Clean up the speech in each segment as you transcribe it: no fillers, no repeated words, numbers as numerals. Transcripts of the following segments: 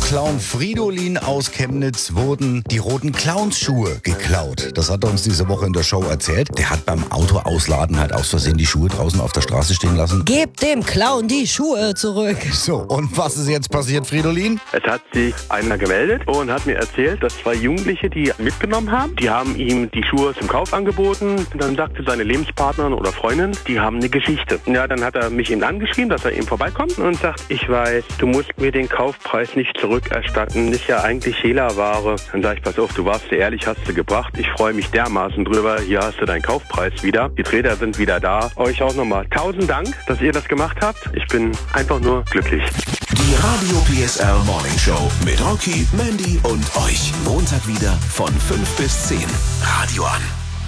Autoclown Fridolin aus Chemnitz wurden die roten Clownsschuhe geklaut. Das hat er uns diese Woche in der Show erzählt. Der hat beim Autoausladen halt aus Versehen die Schuhe draußen auf der Straße stehen lassen. Gebt dem Clown die Schuhe zurück. So, und was ist jetzt passiert, Fridolin? Es hat sich einer gemeldet und hat mir erzählt, dass 2 Jugendliche die mitgenommen haben. Die haben ihm die Schuhe zum Kauf angeboten. Und dann sagte seine Lebenspartnerin oder Freundin, die haben eine Geschichte. Ja, dann hat er mich eben angeschrieben, dass er eben vorbeikommt und sagt, ich weiß, du musst mir den Kaufpreis nicht zurückerstatten. Ist ja eigentlich Hehlerware. Dann sage ich, pass auf, du warst sehr ehrlich, hast du gebracht. Ich freue mich dermaßen drüber. Hier hast du deinen Kaufpreis wieder. Die Träder sind wieder da. Euch auch nochmal 1000 Dank, dass ihr das gemacht habt. Ich bin einfach nur glücklich. Die Radio PSR Morning Show mit Rocky, Mandy und euch. Montag wieder von 5 bis 10. Radio an.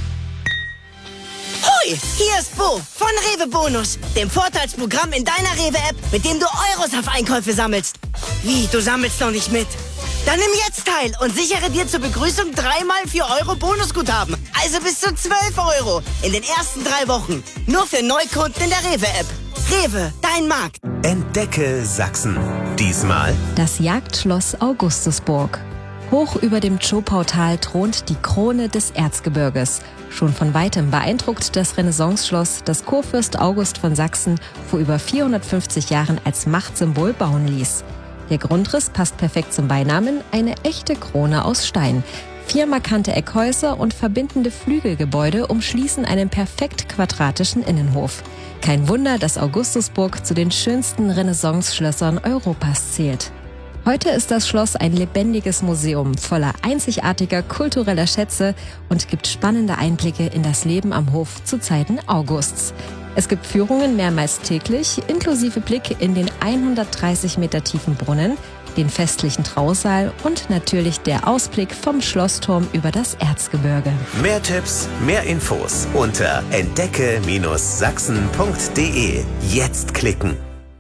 Hoi, hier ist Bo von Rewe Bonus, dem Vorteilsprogramm in deiner Rewe-App, mit dem du Euros auf Einkäufe sammelst. Wie, du sammelst noch nicht mit? Dann nimm jetzt teil und sichere dir zur Begrüßung 3x 4 Euro Bonusguthaben. Also bis zu 12 Euro in den ersten 3 Wochen. Nur für Neukunden in der Rewe-App. Rewe, dein Markt. Entdecke Sachsen. Diesmal das Jagdschloss Augustusburg. Hoch über dem Zschopautal thront die Krone des Erzgebirges. Schon von weitem beeindruckt das Renaissanceschloss, das Kurfürst August von Sachsen vor über 450 Jahren als Machtsymbol bauen ließ. Der Grundriss passt perfekt zum Beinamen, eine echte Krone aus Stein. 4 markante Eckhäuser und verbindende Flügelgebäude umschließen einen perfekt quadratischen Innenhof. Kein Wunder, dass Augustusburg zu den schönsten Renaissance-Schlössern Europas zählt. Heute ist das Schloss ein lebendiges Museum voller einzigartiger kultureller Schätze und gibt spannende Einblicke in das Leben am Hof zu Zeiten Augusts. Es gibt Führungen mehrmals täglich, inklusive Blick in den 130 Meter tiefen Brunnen, den festlichen Trausaal und natürlich der Ausblick vom Schlossturm über das Erzgebirge. mehr Tipps, mehr Infos unter entdecke-sachsen.de. Jetzt klicken.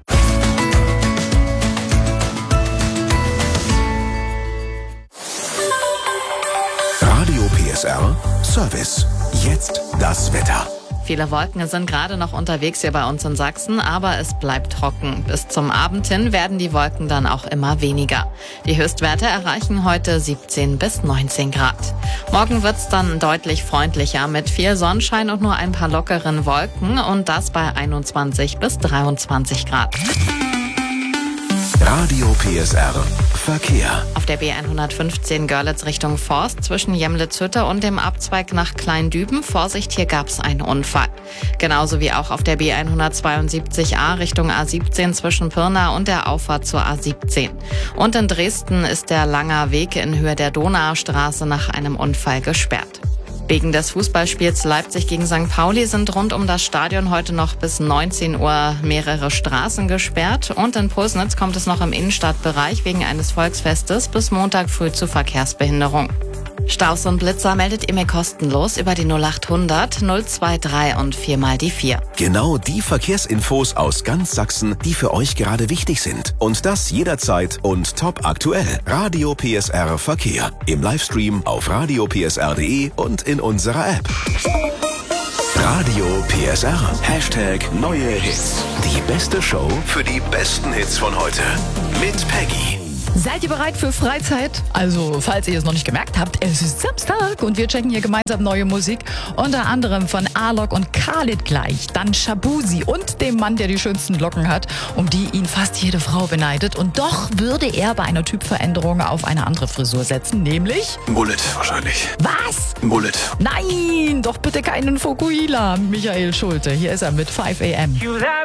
Radio PSR Service. Jetzt das Wetter. Viele Wolken sind gerade noch unterwegs hier bei uns in Sachsen, aber es bleibt trocken. Bis zum Abend hin werden die Wolken dann auch immer weniger. Die Höchstwerte erreichen heute 17 bis 19 Grad. Morgen wird's dann deutlich freundlicher mit viel Sonnenschein und nur ein paar lockeren Wolken und das bei 21 bis 23 Grad. Radio PSR Verkehr. Auf der B115 Görlitz Richtung Forst zwischen Jemlitz-Hütte und dem Abzweig nach Kleindüben. Vorsicht, hier gab's einen Unfall. Genauso wie auch auf der B172a Richtung A17 zwischen Pirna und der Auffahrt zur A17. Und in Dresden ist der Langer Weg in Höhe der Donaustraße nach einem Unfall gesperrt. Wegen des Fußballspiels Leipzig gegen St. Pauli sind rund um das Stadion heute noch bis 19 Uhr mehrere Straßen gesperrt. Und in Pulsnitz kommt es noch im Innenstadtbereich wegen eines Volksfestes bis Montag früh zu Verkehrsbehinderung. Staus und Blitzer meldet ihr mir kostenlos über die 0800 023 und 4x4. Genau die Verkehrsinfos aus ganz Sachsen, die für euch gerade wichtig sind. Und das jederzeit und top aktuell. Radio PSR Verkehr. Im Livestream auf radiopsr.de und in unserer App. Radio PSR. Hashtag neue Hits. Die beste Show für die besten Hits von heute. Mit Peggy. Seid ihr bereit für Freizeit? Also, falls ihr es noch nicht gemerkt habt, es ist Samstag und wir checken hier gemeinsam neue Musik. Unter anderem von Alok und Khalid gleich, dann Shabuzi und dem Mann, der die schönsten Locken hat, um die ihn fast jede Frau beneidet. Und doch würde er bei einer Typveränderung auf eine andere Frisur setzen, nämlich... Bullet wahrscheinlich. Was? Bullet. Nein, doch bitte keinen Fokuhila. Michael Schulte, hier ist er mit 5 AM.